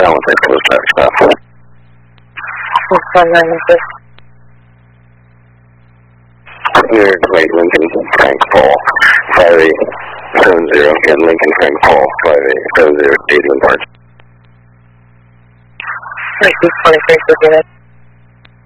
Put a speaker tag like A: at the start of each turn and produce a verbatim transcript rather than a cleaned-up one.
A: Alan, thanks for the track stuff.
B: one nine six.
A: New York, Lake Lincoln, Frank Paul, five eight seven zero. Again, Lincoln, Frank Paul, five eight seven zero, eight one Park.
B: twenty-three, forget it.